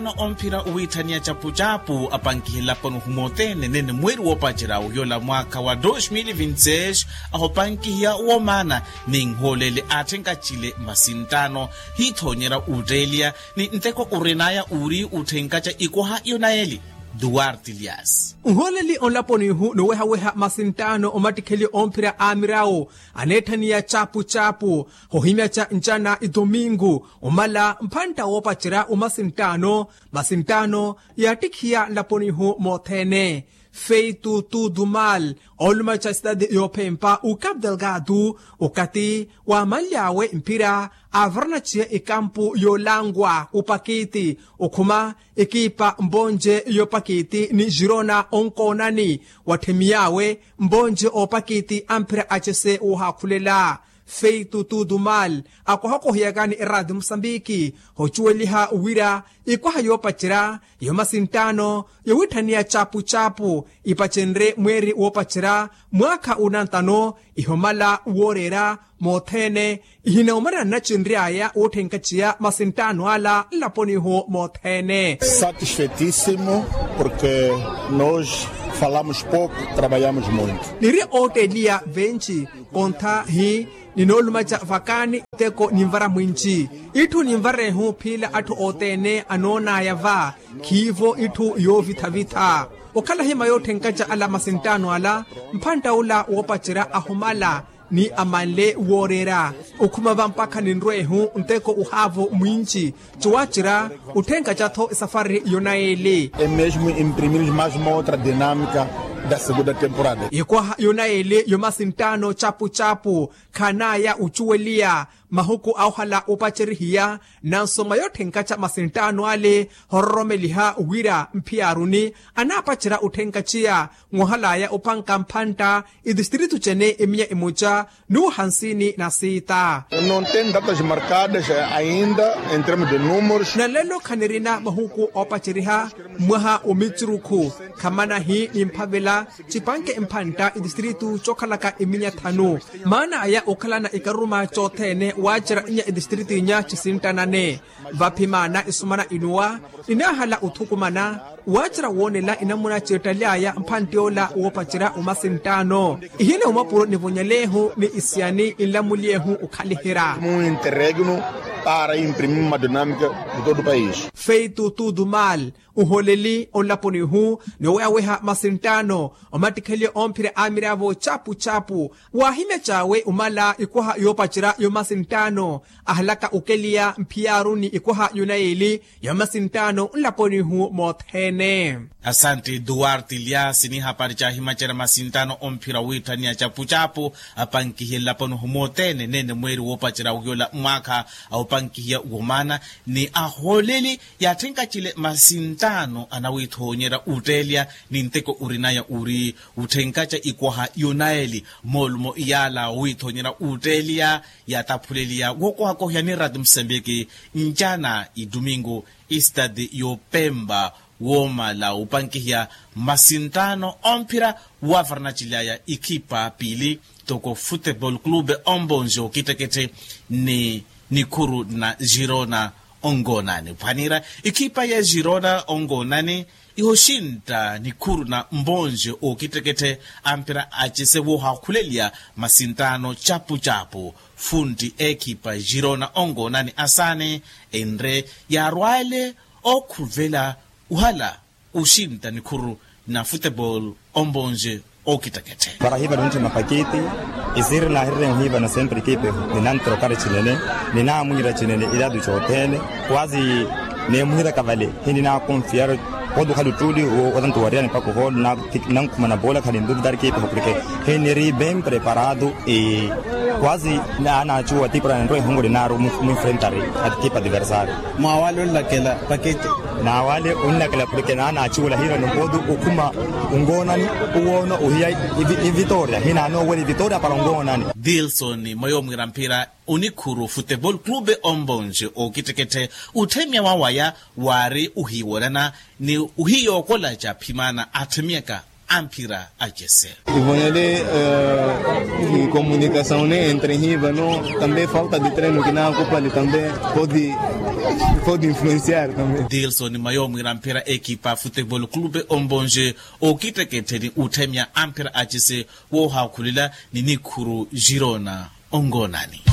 No ompira uitania chapu apankihila pano humotene nene mweri wopachira uyola mwaka wa 2026 ahopankihia uomana ni ngholele atenga chile masintano hitonyera urelia ni nteko urenaya uri utengacha ikoha yonaeli Duarte Elias. Ngholeli onlaponihu no weha masintano omatikheli ompira amirao anethania chapu hohimya cha nchana idomingo omala mphanta wopachira masintano yatikhia laponihu mothene feito tudo mal olma cha cidade yopempa o Cabo Delgado ukati wa malyawe mpira avarnachia ikampu yolangwa upakiti ukuma ekipa mbonje yopakiti ni Girona onkonani wathemiyawe mbonje opakiti ampira achese uhakhulela feito tudo mal akohakohiyagani eradi Mosambiki hochueliha uwira ikwaha yopachira yomasintano yowithania chapu ipachenre mweri wopachira mwaka unantano ihomala worera mothene ihina umara nachinriaya uthenkachiya masintano ala laponiho mothene. Satisfeitíssimo porque nós falamos pouco, trabalhamos muito. Niri otelia venchi konta hi ninolumacha vakani teko nimvara mwinchi itu nimvare hu phila athu otene anona yava khivo itu yo vithavitha okhala hima yo thenkacha ala masintano ala mphanta ula wopachira ahumala ni amanle worera ukhuma vampakha ninrwehu nteko uhavo mwinchi chuwachira uthenka chatho safari yonaele É mesmo imprimirmos mais uma outra dinâmica da segunda temporada. Ikwaha yonaele yomasintano chapu khanaya uchuwelia mahuku auhala upachirihiya nansoma yothenkacha masintano ale horromeliha wira mphiaruni anapachira uthenkachiya ngohalaya upanka mphanta idistritu chene emiya imucha nu hansini na sita. Não tem datas marcadas ainda em termos de números. Na lelo khanirina mahuku opachiriha mwaha umichiruku khamana hi imphavela chipanke imphanta idistritu chokhalaka emiya thanu mana aya ukhalana ikaruma chothene wachira inya idistritu inya chisintanane vaphimana isumana inuwa inahala uthukumana wachira wonela inamuna chirtaliaya mphantiola wopachira umasintano ihine umapuro nivonyalehu ni isiani ilamuliehu ukhalihira Interregno para imprimir uma dinâmica de todo o país. Feito tudo mal uholeli olaponihu noweaweha masintano omatikheli ompire amiravo chapu wahime chawe umala ikwaha yopachira yomasintano ahalaka ukelia mphiaruni ikwaha yunaeli yomasintano ulaponihu mothene. Asante Duarte Elias ni hapari cha himachera masintano ompira witania chapu apankihila pano humotene nene mweri wopachira uyola mwaka aupankihia uomana ni aholeli yatenka chile masintano anawithonyera utelia ni nteko urinaya uri utenkacha ikwaha yonaeli molmo iyala withonyera utelia yataphulelia wokohakohya ni Radio Msambiki njana idomingo istadi yopemba woma la upankihia masintano ompira wavarnachilaya ikipa pili toko Football Club Ombonjo kitekete ni kuru na Girona ongonani panira ikipa ya Girona ongonani ihoshinta ni kuru na Mbonjo okitekete ampira achise wohakulelia masintano chapu fundi ekipa Girona ongonani asane enre yarwale okhuvela uhala ushinta ni kuru na Football Ombonje okitakete. Para hiva dunche mapakiti iziri na hirren hiva na sempre equipe ninan trocare chinene nina muira chinene idadu chotele quasi ne muira cavale hindi na confiar podo khali tudi o tanto wariani pako hol na nan kuma na bola khali ndu dar equipe porque henry bem preparado e quasi na chua tipra ndo hungori naru mu enfrentare at equipe adversario mawalo lakela pakete na wale unakela porque na chula hira no podo ukuma ungonani uona uhia Vitória hina no wali Vitória para ungonani Dilson moyo mwirampira unikuru Football Club Ombonje okitekete utemya wawaya wari uhiworana ni uhiyo kola cha pimana atemiaka ampira ajese. Ivonele comunicação entre riba não também falta de treino que na Copa também pode influenciar também. Dilson mayomu irampira ekipa Football Club Ombonje okiteketeni utemya ampira ajese wo hakulila ni Nikuru Girona Ongonani.